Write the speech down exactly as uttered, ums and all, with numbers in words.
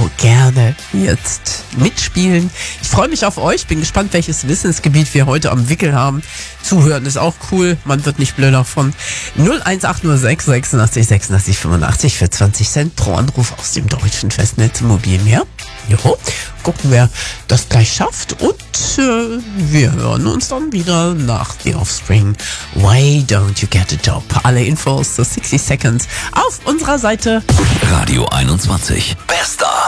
gerne jetzt mitspielen. Ich freue mich auf euch, bin gespannt, welches Wissensgebiet wir heute am Wickel haben. Zuhören ist auch cool, man wird nicht blöd davon. null eins acht null sechs sechsundachtzig sechsundachtzig fünfundachtzig für zwanzig Cent pro Anruf aus dem deutschen Festnetz Mobilmeer. Jo, gucken, wer das gleich schafft. Und äh, wir hören uns dann wieder nach The Offspring. Why don't you get a job? Alle Infos zu sixty Seconds auf unserer Seite. Radio einundzwanzig. Bester.